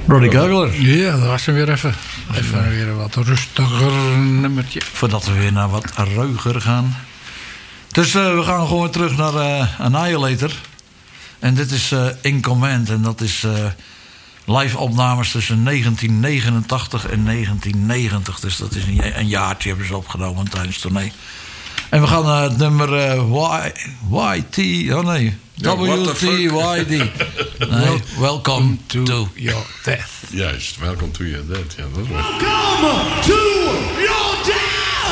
Roddy Gugler. Ja, dat was hem weer even. Even weer een wat rustiger nummertje. Voordat we weer naar wat ruiger gaan. Dus we gaan gewoon terug naar Annihilator. En dit is In Command. En dat is live opnames tussen 1989 en 1990. Dus dat is een jaartje hebben ze opgenomen tijdens de tournee. En we gaan naar het nummer YT. Oh nee. WTYD. Nee, Welcome to Your Death. Juist, Welcome to Your Death. Ja, dat was... Welcome to your